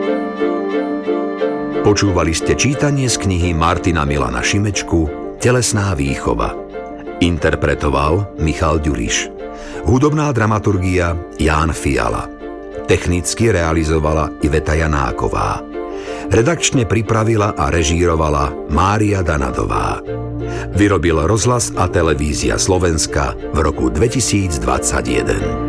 Počúvali ste čítanie z knihy Martina Milana Šimečku Telesná výchova. Interpretoval Michal Ďuriš. Hudobná dramaturgia Ján Fiala. Technicky realizovala Iveta Janáková. Redakčne pripravila a režírovala Mária Danadová. Vyrobil Rozhlas a televízia Slovenska v roku 2021.